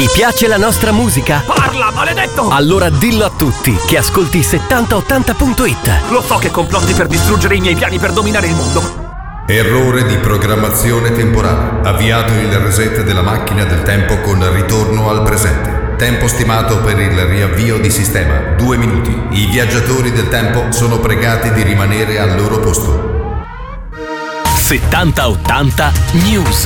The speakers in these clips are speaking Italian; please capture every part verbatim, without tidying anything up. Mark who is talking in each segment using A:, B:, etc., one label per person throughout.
A: Ti piace la nostra musica?
B: Parla, maledetto!
A: Allora dillo a tutti che ascolti settanta ottanta punto it.
B: Lo so che complotti per distruggere i miei piani per dominare il mondo.
C: Errore di programmazione temporale. Avviato il reset della macchina del tempo con ritorno al presente. Tempo stimato per il riavvio di sistema, due minuti. I viaggiatori del tempo sono pregati di rimanere al loro posto.
A: settanta ottanta News.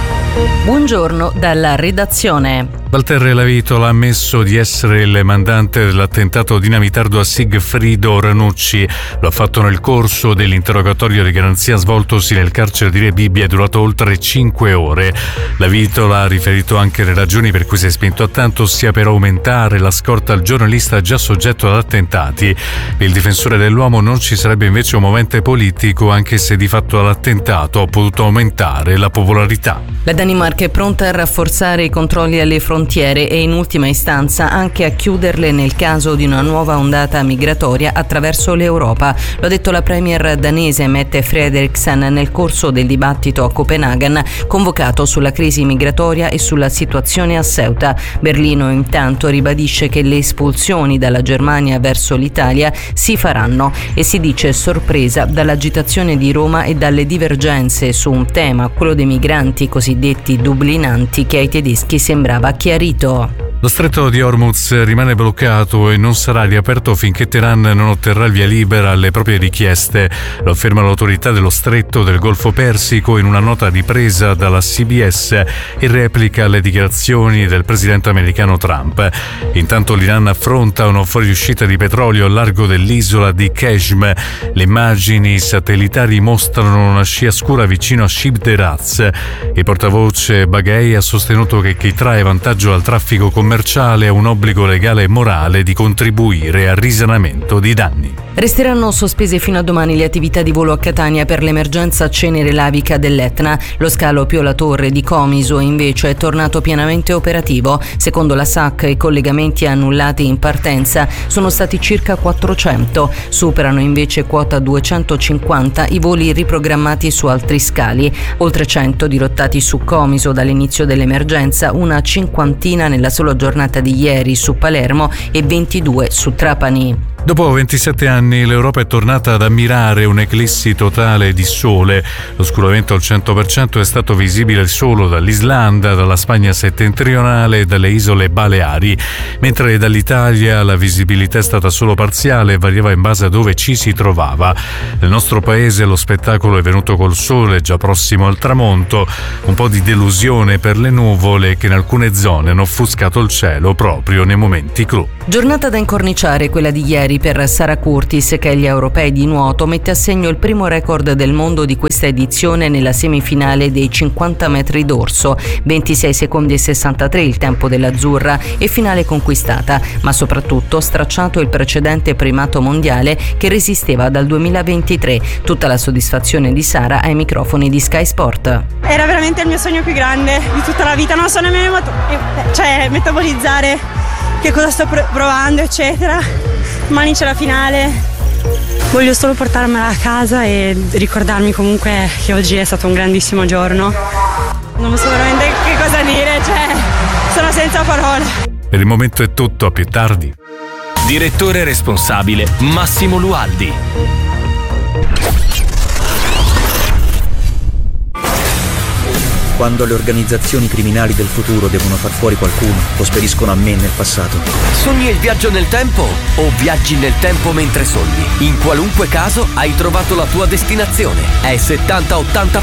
D: Buongiorno dalla redazione.
E: Walter Lavitola ha ammesso di essere il mandante dell'attentato dinamitardo a Sigfrido Ranucci. Lo ha fatto nel corso dell'interrogatorio di garanzia svoltosi nel carcere di Rebibbia, è durato oltre cinque ore. Lavitola ha riferito anche le ragioni per cui si è spinto a tanto, ossia per aumentare la scorta al giornalista già soggetto ad attentati. Per il difensore dell'uomo non ci sarebbe invece un movente politico, anche se di fatto l'attentato ha potuto aumentare la popolarità.
D: La Danimarca è pronta a rafforzare i controlli alle frontiere e in ultima istanza anche a chiuderle nel caso di una nuova ondata migratoria attraverso l'Europa. Lo ha detto la premier danese Mette Frederiksen nel corso del dibattito a Copenaghen convocato sulla crisi migratoria e sulla situazione a Ceuta. Berlino intanto ribadisce che le espulsioni dalla Germania verso l'Italia si faranno e si dice sorpresa dall'agitazione di Roma e dalle divergenze su un tema, quello dei migranti cosiddetti dublinanti, che ai tedeschi sembrava chiarito.
E: Lo stretto di Hormuz rimane bloccato e non sarà riaperto finché Teheran non otterrà il via libera alle proprie richieste. Lo afferma l'autorità dello stretto del Golfo Persico in una nota ripresa dalla C B S e replica le dichiarazioni del presidente americano Trump. Intanto l'Iran affronta una fuoriuscita di petrolio al largo dell'isola di Qeshm. Le immagini satellitari mostrano una scia scura vicino a Shib Deraz. Il portavoce Baghei ha sostenuto che chi trae vantaggio dal traffico commerciale ha un obbligo legale e morale di contribuire al risanamento di danni.
D: Resteranno sospese fino a domani le attività di volo a Catania per l'emergenza cenere lavica dell'Etna. Lo scalo Pio La Torre di Comiso invece è tornato pienamente operativo. Secondo la S A C i collegamenti annullati in partenza sono stati circa quattrocento. Superano invece quota duecentocinquanta i voli riprogrammati su altri scali. Oltre cento dirottati su Comiso dall'inizio dell'emergenza, una cinquantina nella sola giornata di ieri su Palermo e ventidue su Trapani.
E: Dopo ventisette anni l'Europa è tornata ad ammirare un'eclissi totale di sole. L'oscuramento al cento per cento è stato visibile solo dall'Islanda, dalla Spagna settentrionale e dalle isole Baleari, mentre dall'Italia la visibilità è stata solo parziale e variava in base a dove ci si trovava. Nel nostro paese lo spettacolo è venuto col sole già prossimo al tramonto, un po' di delusione per le nuvole che in alcune zone hanno offuscato il cielo proprio nei momenti clou.
D: Giornata da incorniciare quella di ieri per Sara Curtis, che agli europei di nuoto mette a segno il primo record del mondo di questa edizione nella semifinale dei cinquanta metri d'orso. ventisei secondi e sessantatré il tempo dell'azzurra e finale conquistata, ma soprattutto stracciato il precedente primato mondiale che resisteva dal duemilaventitré. Tutta la soddisfazione di Sara ai microfoni di Sky Sport.
F: Era veramente il mio sogno più grande di tutta la vita, non so nemmeno cioè, metabolizzare che cosa sto provando, eccetera. Domani c'è la finale, voglio solo portarmela a casa e ricordarmi comunque che oggi è stato un grandissimo giorno. Non so veramente che cosa dire, cioè sono senza parole.
E: Per il momento è tutto, a più tardi.
A: Direttore responsabile Massimo Lualdi.
G: Quando le organizzazioni criminali del futuro devono far fuori qualcuno, trasferiscono a me nel passato.
A: Sogni il viaggio nel tempo o viaggi nel tempo mentre sogni? In qualunque caso hai trovato la tua destinazione. È settanta ottanta